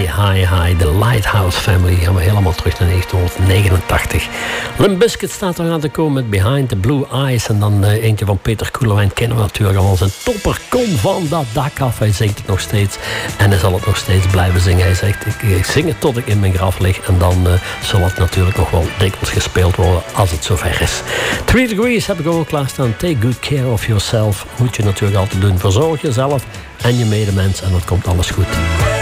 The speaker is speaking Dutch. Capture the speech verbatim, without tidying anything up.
Hi, hi, de Lighthouse Family. Gaan we helemaal terug naar negentien negenentachtig. Limp Bizkit staat eraan te komen met Behind the Blue Eyes. En dan uh, eentje van Peter Koelewijn kennen we natuurlijk al. Zijn topper, kom van dat dak af. Hij zingt het nog steeds. En hij zal het nog steeds blijven zingen. Hij zegt, ik, ik zing het tot ik in mijn graf lig. En dan uh, zal het natuurlijk nog wel dikwijls gespeeld worden als het zover is. Three Degrees heb ik ook klaarstaan. Take good care of yourself. Moet je natuurlijk altijd doen. Verzorg jezelf en je medemens. En dat komt alles goed.